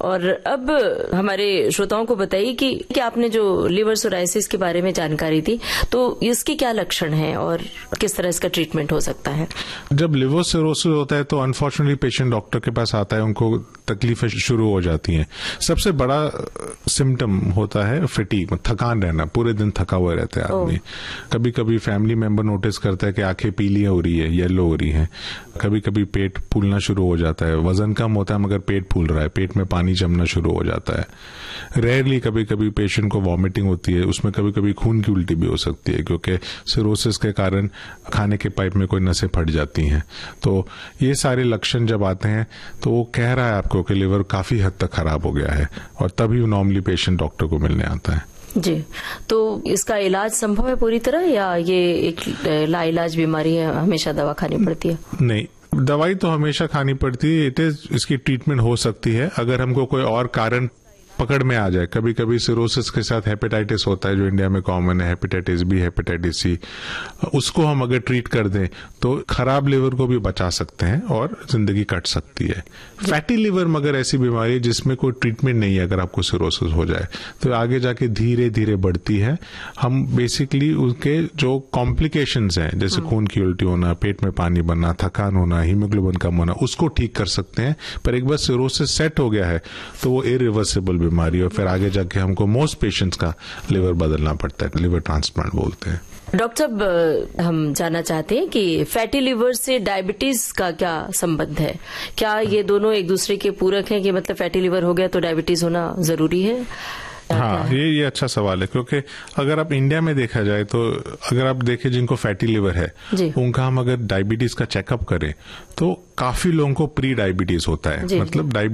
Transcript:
और अब हमारे श्रोताओं को बताइए कि आपने जो लिवर सोराइसिस के बारे में जानकारी दी, तो इसके क्या लक्षण हैं और किस तरह इसका ट्रीटमेंट हो सकता है? जब लिवर सिरोसिस होता है तो अनफॉर्चुनेटली पेशेंट डॉक्टर के पास आता है, उनको तकलीफें शुरू हो जाती हैं। सबसे बड़ा सिम्टम होता है फटीग, थकान रहना, पूरे दिन थका हुआ रहता है आदमी। कभी कभी फैमिली मेंबर नोटिस करता है कि आंखें पीली हो रही है, येलो हो रही हैं। कभी कभी पेट फूलना शुरू हो जाता है, वजन कम होता है मगर पेट फूल रहा है, पेट में पानी जमना शुरू हो जाता है। रेयरली कभी कभी पेशेंट को वॉमिटिंग होती है, उसमें कभी कभी खून की उल्टी भी हो सकती है क्योंकि सिरोसिस के कारण खाने के पाइप में कोई नसें फट जाती हैं। तो ये सारे लक्षण जब आते हैं तो वो कह रहा है आपको कि लिवर काफी हद तक खराब हो गया है, और तभी नॉर्मली पेशेंट डॉक्टर को मिलने आता है। जी, तो इसका इलाज संभव है पूरी तरह, या ये एक लाइलाज बीमारी है, हमेशा दवा खानी पड़ती है? नहीं, दवाई तो हमेशा खानी पड़ती है। इसकी ट्रीटमेंट हो सकती है अगर हमको कोई और कारण पकड़ में आ जाए। कभी कभी सिरोसिस के साथ हेपेटाइटिस होता है जो इंडिया में कॉमन है, हेपेटाइटिस बी, हेपेटाइटिस सी। उसको हम अगर ट्रीट कर दें तो खराब लिवर को भी बचा सकते हैं और जिंदगी कट सकती है। फैटी लिवर मगर ऐसी बीमारी है जिसमें कोई ट्रीटमेंट नहीं है। अगर आपको सिरोसिस हो जाए तो आगे जाके धीरे धीरे बढ़ती है। हम बेसिकली उसके जो कॉम्प्लिकेशंस हैं, जैसे खून की उल्टी होना, पेट में पानी बनना, थकान होना, हीमोग्लोबिन कम होना, उसको ठीक कर सकते हैं। पर एक बार सिरोसिस सेट हो गया है तो वो इरिवर्सिबल बीमारी, और फिर आगे जाके हमको मोस्ट पेशेंट्स का लिवर बदलना पड़ता है, लिवर ट्रांसप्लांट बोलते हैं। डॉक्टर साहब, हम जानना चाहते हैं कि फैटी लिवर से डायबिटीज का क्या संबंध है? क्या ये दोनों एक दूसरे के पूरक हैं कि मतलब फैटी लिवर हो गया तो डायबिटीज होना जरूरी है? हाँ, ये अच्छा सवाल है क्योंकि अगर आप इंडिया में देखा जाए तो अगर आप देखें जिनको फैटी लिवर है उनका हम अगर डायबिटीज का चेकअप करें तो काफी लोगों को प्री डायबिटीज होता है। मतलब